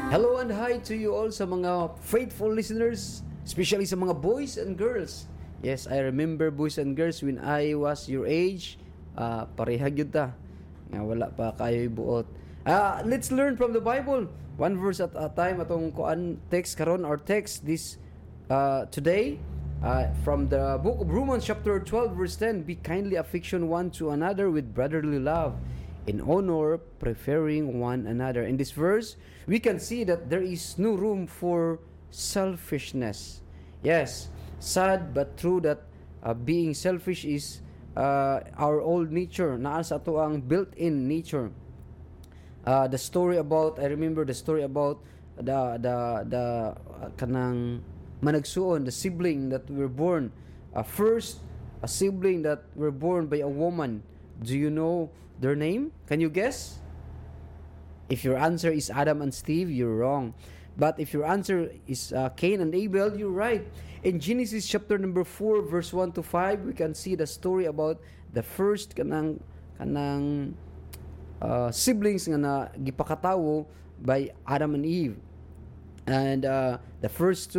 Hello and hi to you all sa mga faithful listeners, especially sa mga boys and girls. Yes, I remember boys and girls when I was your age. Parehag yun ta. Nga wala pa kayo buot. Let's learn from the Bible. One verse at a time atong kuan text karon or text this today from the book of Romans chapter 12 verse 10. Be kindly affection one to another with brotherly love, in honor, preferring one another. In this verse, we can see that there is no room for selfishness. Yes, sad but true that being selfish is our old nature. Naa sa ato ang built-in nature. I remember the story about the kanang managsuon, the sibling that were born. First, a sibling that were born by a woman. Do you know their name? Can you guess? If your answer is Adam and Steve, you're wrong. But if your answer is Cain and Abel, you're right. In Genesis chapter number 4 verse 1 to 5, we can see the story about the first kanang siblings nga na gipakatawo by Adam and Eve. And the first two